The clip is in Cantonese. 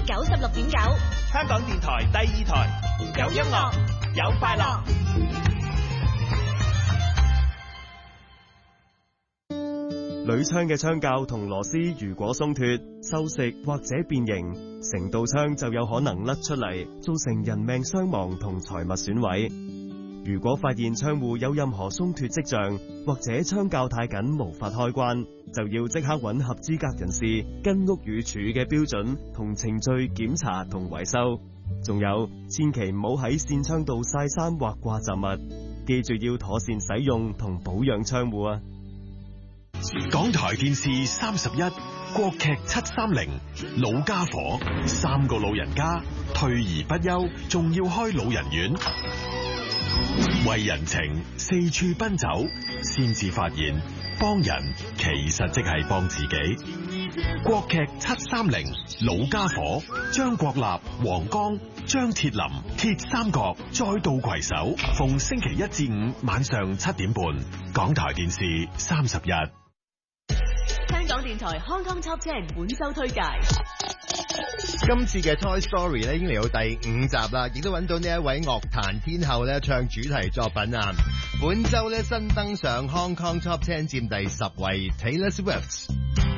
96.9， 香港電台第2台，有音樂，有快樂。 鋁窗嘅窗鉸同螺絲如果鬆脫、鏽蝕或者變形，成道窗就有可能甩出嚟，造成人命傷亡同財物損毀。如果發現窗戶有任何鬆脫跡象，或者窗鉸太緊無法開關，就要即刻揾合資格人士跟屋宇署嘅標準同程序檢查同維修。仲有，千祈唔好喺扇窗度曬衫或掛雜物，記住要妥善使用同保養窗戶啊！ 港台電視31國劇730老家伙，3個老人家退而不休，仲要開老人院，為人情四處奔走，先至發現幫人其實即係幫自己。國劇730老家伙，張國立、黃剛、張鐵林鐵三角再度攜手，逢星期一至五晚上7點半，港台電視31。 香港電台 Hong Kong Top 10本周推介。 今次嘅 Toy Story 咧已經嚟到第5集啦，亦都揾到呢一位樂壇天后咧唱主題作品啊！本周咧新登上 Hong Kong Top 10佔第10位 Taylor Swift。